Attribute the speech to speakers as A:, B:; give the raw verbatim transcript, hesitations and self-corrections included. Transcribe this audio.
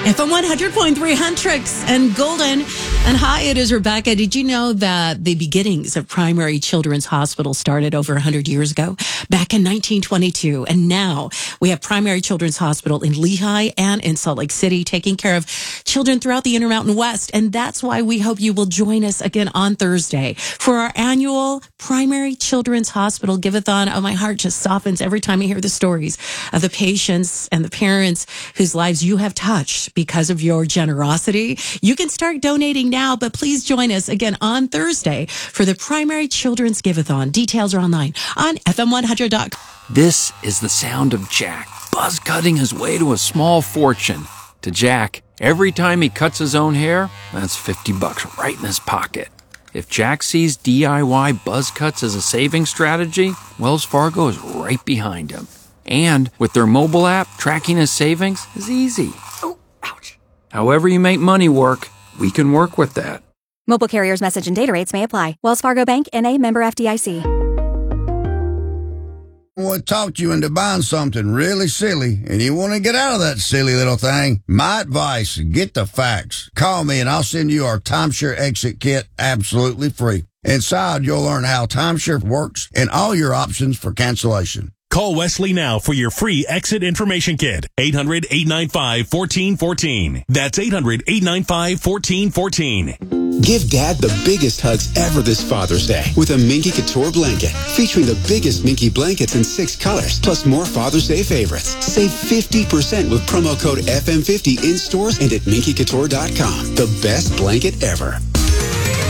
A: F M one hundred point three Huntrix and Golden. And hi, it is Rebecca. Did you know that the beginnings of Primary Children's Hospital started over one hundred years ago, back in nineteen twenty-two? And now we have Primary Children's Hospital in Lehigh and in Salt Lake City, taking care of children throughout the Intermountain West. And that's why we hope you will join us again on Thursday for our annual Primary Children's Hospital Give-a-thon. Oh, my heart just softens every time I hear the stories of the patients and the parents whose lives you have touched because of your generosity. You can start donating now, but please join us again on Thursday for the Primary Children's Give-a-thon. Details are online on F M one hundred dot com.
B: This is the sound of Jack, buzz cutting his way to a small fortune. To Jack, every time he cuts his own hair, that's fifty bucks right in his pocket. If Jack sees D I Y buzz cuts as a saving strategy, Wells Fargo is right behind him. And with their mobile app, tracking his savings is easy. Oh, ouch. However you make money work, we can work with that.
C: Mobile carriers' message and data rates may apply. Wells Fargo Bank, N A, member F D I C.
D: Want to talk you into buying something really silly, and you want to get out of that silly little thing? My advice, get the facts. Call me and I'll send you our Timeshare Exit Kit absolutely free. Inside, you'll learn how Timeshare works and all your options for cancellation.
E: Call Wesley now for your free exit information kit. eight hundred, eight nine five, one four one four. That's eight hundred, eight nine five, one four one four.
F: Give Dad the biggest hugs ever this Father's Day with a Minky Couture blanket featuring the biggest Minky blankets in six colors, plus more Father's Day favorites. Save fifty percent with promo code F M fifty in stores and at minky couture dot com. The best blanket ever.